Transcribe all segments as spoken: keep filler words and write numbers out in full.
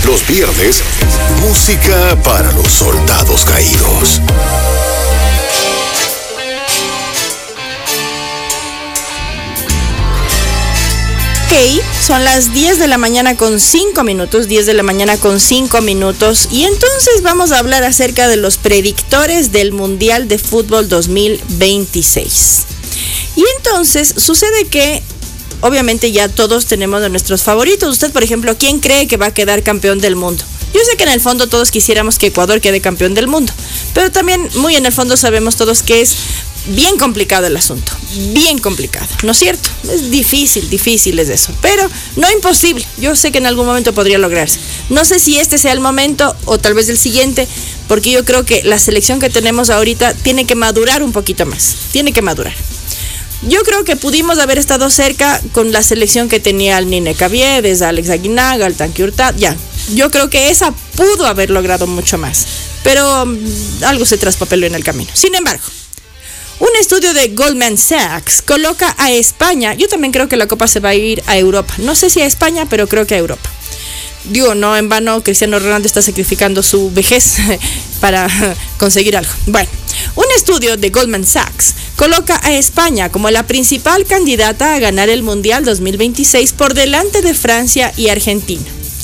Los viernes, música para los soldados caídos. Ok, son las diez de la mañana con cinco minutos, diez de la mañana con cinco minutos, y entonces vamos a hablar acerca de los predictores del Mundial de Fútbol dos mil veintiséis. Y entonces sucede que obviamente ya todos tenemos de nuestros favoritos. Usted, por ejemplo, ¿quién cree que va a quedar campeón del mundo? Yo sé que en el fondo todos quisiéramos que Ecuador quede campeón del mundo, pero también muy en el fondo sabemos todos que es bien complicado el asunto, bien complicado, ¿no es cierto? Es difícil, difícil es eso, pero no imposible. Yo sé que en algún momento podría lograrse. No sé si este sea el momento o tal vez el siguiente, porque yo creo que la selección que tenemos ahorita tiene que madurar un poquito más, tiene que madurar. Yo creo que pudimos haber estado cerca con la selección que tenía al Nine Caviedes, a Alex Aguinaga, al Tanque Hurtado, ya. Yo creo que esa pudo haber logrado mucho más, pero um, algo se traspapeló en el camino. Sin embargo, un estudio de Goldman Sachs coloca a España, yo también creo que la Copa se va a ir a Europa. No sé si a España, pero creo que a Europa. Digo, no en vano, Cristiano Ronaldo está sacrificando su vejez para conseguir algo. Bueno, un estudio de Goldman Sachs coloca a España como la principal candidata a ganar el Mundial dos mil veintiséis por delante de Francia y Argentina.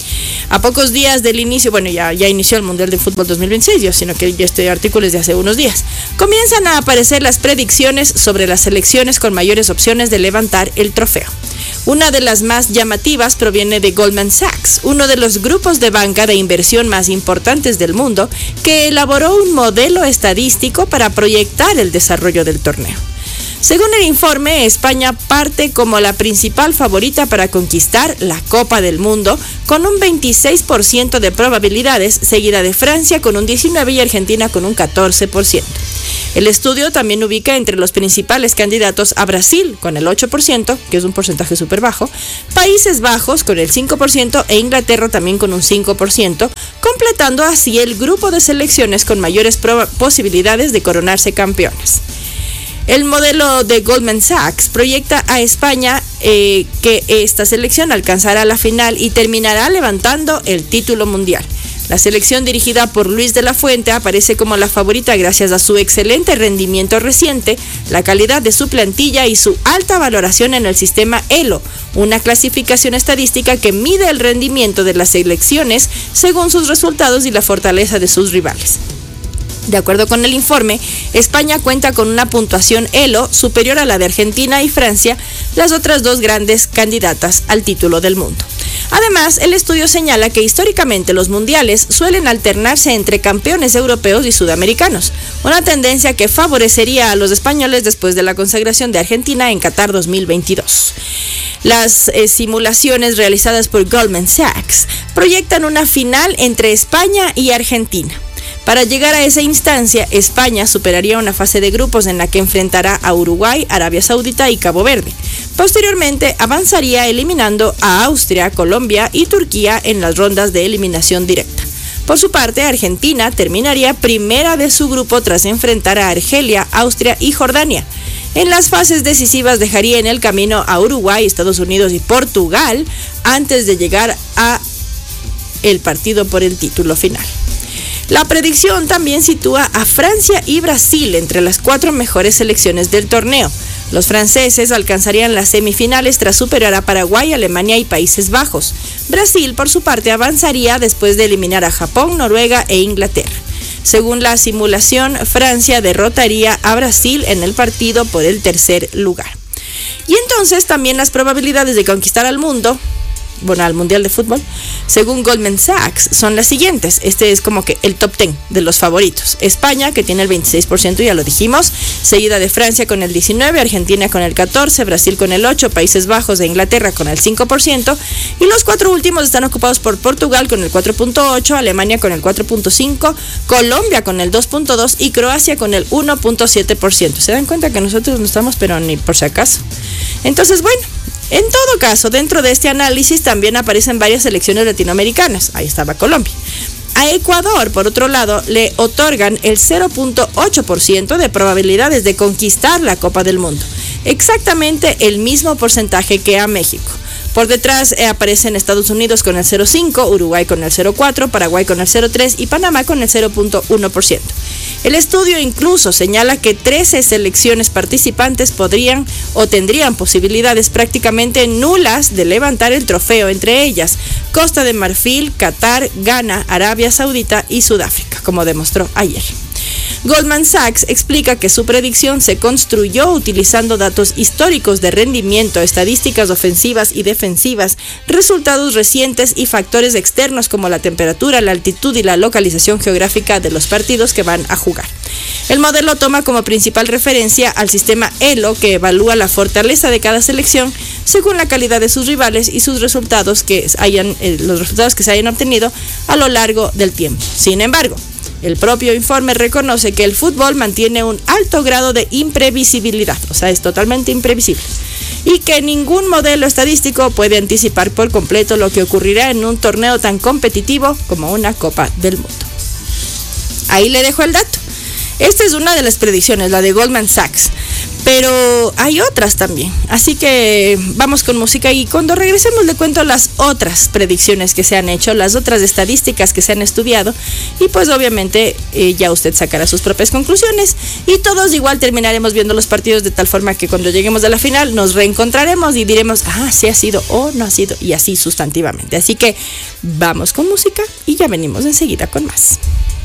A pocos días del inicio, bueno, ya, ya inició el Mundial de Fútbol dos mil veintiséis, yo, sino que ya este artículo es de hace unos días. Comienzan a aparecer las predicciones sobre las selecciones con mayores opciones de levantar el trofeo. Una de las más llamativas proviene de Goldman Sachs, uno de los grupos de banca de inversión más importantes del mundo, que elaboró un modelo estadístico para proyectar el desarrollo del torneo. Según el informe, España parte como la principal favorita para conquistar la Copa del Mundo con un veintiséis por ciento de probabilidades, seguida de Francia con un diecinueve por ciento y Argentina con un catorce por ciento. El estudio también ubica entre los principales candidatos a Brasil con el ocho por ciento, que es un porcentaje súper bajo, Países Bajos con el cinco por ciento e Inglaterra también con un cinco por ciento, completando así el grupo de selecciones con mayores prob- posibilidades de coronarse campeones. El modelo de Goldman Sachs proyecta a España eh, que esta selección alcanzará la final y terminará levantando el título mundial. La selección dirigida por Luis de la Fuente aparece como la favorita gracias a su excelente rendimiento reciente, la calidad de su plantilla y su alta valoración en el sistema ELO, una clasificación estadística que mide el rendimiento de las selecciones según sus resultados y la fortaleza de sus rivales. De acuerdo con el informe, España cuenta con una puntuación ELO superior a la de Argentina y Francia, las otras dos grandes candidatas al título del mundo. Además, el estudio señala que históricamente los mundiales suelen alternarse entre campeones europeos y sudamericanos, una tendencia que favorecería a los españoles después de la consagración de Argentina en Qatar dos mil veintidós. Las eh, simulaciones realizadas por Goldman Sachs proyectan una final entre España y Argentina. Para llegar a esa instancia, España superaría una fase de grupos en la que enfrentará a Uruguay, Arabia Saudita y Cabo Verde. Posteriormente, avanzaría eliminando a Austria, Colombia y Turquía en las rondas de eliminación directa. Por su parte, Argentina terminaría primera de su grupo tras enfrentar a Argelia, Austria y Jordania. En las fases decisivas dejaría en el camino a Uruguay, Estados Unidos y Portugal antes de llegar a el partido por el título final. La predicción también sitúa a Francia y Brasil entre las cuatro mejores selecciones del torneo. Los franceses alcanzarían las semifinales tras superar a Paraguay, Alemania y Países Bajos. Brasil, por su parte, avanzaría después de eliminar a Japón, Noruega e Inglaterra. Según la simulación, Francia derrotaría a Brasil en el partido por el tercer lugar. Y entonces también las probabilidades de conquistar al mundo, bueno, al Mundial de Fútbol, según Goldman Sachs, son las siguientes. Este es como que el top diez de los favoritos. España, que tiene el veintiséis por ciento, ya lo dijimos, seguida de Francia con el diecinueve por ciento, Argentina con el catorce por ciento, Brasil con el ocho por ciento, Países Bajos e Inglaterra con el cinco por ciento, y los cuatro últimos están ocupados por Portugal con el cuatro punto ocho por ciento, Alemania con el cuatro punto cinco por ciento, Colombia con el dos punto dos por ciento y Croacia con el uno punto siete por ciento. ¿Se dan cuenta que nosotros no estamos, pero ni por si acaso? Entonces, bueno, en todo caso, dentro de este análisis también aparecen varias selecciones latinoamericanas. Ahí estaba Colombia. A Ecuador, por otro lado, le otorgan el cero punto ocho por ciento de probabilidades de conquistar la Copa del Mundo. Exactamente el mismo porcentaje que a México. Por detrás eh, aparecen Estados Unidos con el cero punto cinco, Uruguay con el cero punto cuatro, Paraguay con el cero punto tres y Panamá con el cero punto uno por ciento. El estudio incluso señala que trece selecciones participantes podrían o tendrían posibilidades prácticamente nulas de levantar el trofeo, entre ellas Costa de Marfil, Qatar, Ghana, Arabia Saudita y Sudáfrica, como demostró ayer. Goldman Sachs explica que su predicción se construyó utilizando datos históricos de rendimiento, estadísticas ofensivas y defensivas, resultados recientes y factores externos como la temperatura, la altitud y la localización geográfica de los partidos que van a jugar. El modelo toma como principal referencia al sistema ELO, que evalúa la fortaleza de cada selección según la calidad de sus rivales y sus resultados que hayan, eh, los resultados que se hayan obtenido a lo largo del tiempo. Sin embargo, el propio informe reconoce que el fútbol mantiene un alto grado de imprevisibilidad, o sea, es totalmente imprevisible, y que ningún modelo estadístico puede anticipar por completo lo que ocurrirá en un torneo tan competitivo como una Copa del Mundo. Ahí le dejo el dato. Esta es una de las predicciones, la de Goldman Sachs, pero hay otras también, así que vamos con música y cuando regresemos le cuento las otras predicciones que se han hecho, las otras estadísticas que se han estudiado y pues obviamente eh, ya usted sacará sus propias conclusiones y todos igual terminaremos viendo los partidos de tal forma que cuando lleguemos a la final nos reencontraremos y diremos, ah, sí ha sido o no ha sido y así sustantivamente. Así que vamos con música y ya venimos enseguida con más.